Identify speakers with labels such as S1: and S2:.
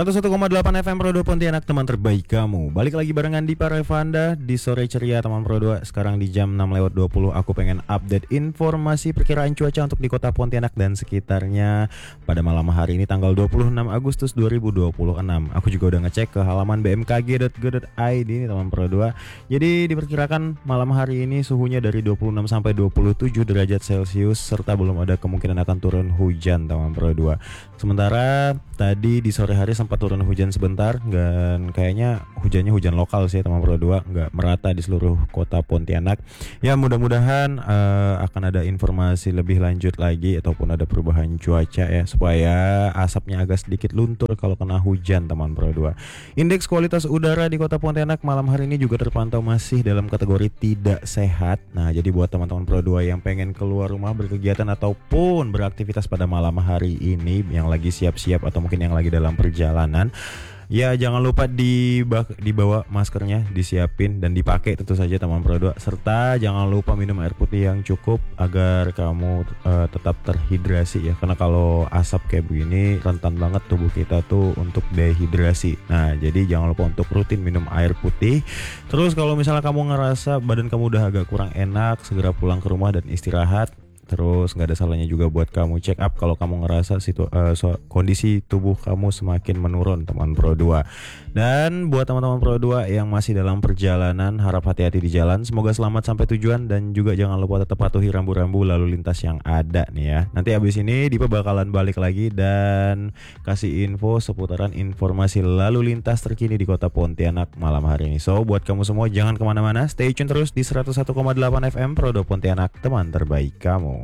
S1: 101,8 FM Pro 2 Pontianak, teman terbaik kamu. Balik lagi barengan di Parevanda di sore ceria teman Pro 2. Sekarang di jam 6:20 aku pengen update informasi perkiraan cuaca untuk di kota Pontianak dan sekitarnya pada malam hari ini tanggal 26 Agustus 2026. Aku juga udah ngecek ke halaman bmkg.go.id nih teman Pro 2. Jadi diperkirakan malam hari ini suhunya dari 26 sampai 27 derajat Celcius serta belum ada kemungkinan akan turun hujan teman Pro 2. Sementara tadi di sore hari sempat turun hujan sebentar dan kayaknya hujannya hujan lokal sih teman Pro 2, nggak merata di seluruh kota Pontianak. Ya mudah-mudahan akan ada informasi lebih lanjut lagi ataupun ada perubahan cuaca ya supaya asapnya agak sedikit luntur kalau kena hujan teman Pro 2. Indeks kualitas udara di kota Pontianak malam hari ini juga terpantau masih dalam kategori tidak sehat. Nah jadi buat teman-teman Pro 2 yang pengen keluar rumah berkegiatan ataupun beraktivitas pada malam hari ini, yang lagi siap-siap atau mungkin yang lagi dalam perjalanan, ya jangan lupa dibawa maskernya, disiapin dan dipakai tentu saja teman Pro 2. Serta jangan lupa minum air putih yang cukup agar kamu tetap terhidrasi ya. Karena kalau asap kayak begini rentan banget tubuh kita tuh untuk dehidrasi. Nah jadi jangan lupa untuk rutin minum air putih. Terus kalau misalnya kamu ngerasa badan kamu udah agak kurang enak, segera pulang ke rumah dan istirahat. Terus nggak ada salahnya juga buat kamu check up kalau kamu ngerasa kondisi tubuh kamu semakin menurun teman Pro 2. Dan buat teman-teman Pro 2 yang masih dalam perjalanan, harap hati-hati di jalan. Semoga selamat sampai tujuan dan juga jangan lupa tetap patuhi rambu-rambu lalu lintas yang ada nih ya. Nanti abis ini Dipa bakalan balik lagi dan kasih info seputaran informasi lalu lintas terkini di kota Pontianak malam hari ini. So buat kamu semua jangan kemana-mana, stay tune terus di 101,8 FM Pro 2 Pontianak, teman terbaik kamu.